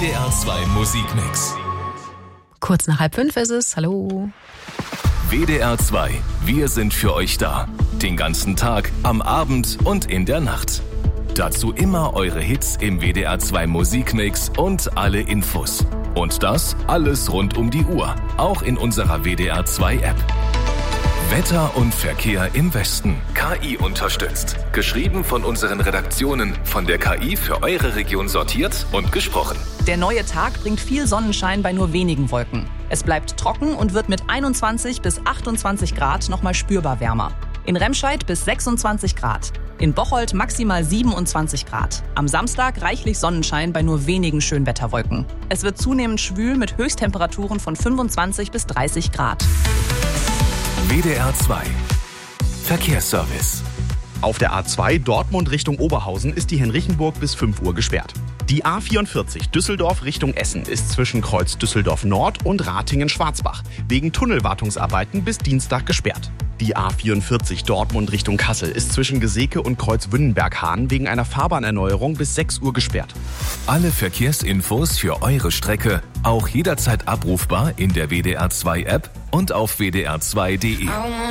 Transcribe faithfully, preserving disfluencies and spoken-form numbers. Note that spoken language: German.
D R zwei Musikmix. Kurz nach halb fünf ist es. Hallo. W D R zwei, wir sind für euch da. Den ganzen Tag, am Abend und in der Nacht. Dazu immer eure Hits im W D R zwei Musikmix und alle Infos. Und das alles rund um die Uhr, auch in unserer W D R zwei App. Wetter und Verkehr im Westen. K I unterstützt. Geschrieben von unseren Redaktionen, von der K I für eure Region sortiert und gesprochen. Der neue Tag bringt viel Sonnenschein bei nur wenigen Wolken. Es bleibt trocken und wird mit einundzwanzig bis achtundzwanzig Grad nochmal spürbar wärmer. In Remscheid bis sechsundzwanzig Grad. In Bocholt maximal siebenundzwanzig Grad. Am Samstag reichlich Sonnenschein bei nur wenigen Schönwetterwolken. Es wird zunehmend schwül mit Höchsttemperaturen von fünfundzwanzig bis dreißig Grad. W D R zwei Verkehrsservice. Auf der A zwei Dortmund Richtung Oberhausen ist die Henrichenburg bis fünf Uhr gesperrt. Die A vierundvierzig Düsseldorf Richtung Essen ist zwischen Kreuz Düsseldorf Nord und Ratingen-Schwarzbach wegen Tunnelwartungsarbeiten bis Dienstag gesperrt. Die A vierundvierzig Dortmund Richtung Kassel ist zwischen Geseke und Kreuz Wünnenberg-Hahn wegen einer Fahrbahnerneuerung bis sechs Uhr gesperrt. Alle Verkehrsinfos für eure Strecke auch jederzeit abrufbar in der W D R zwei App und auf w d r zwei punkt d e.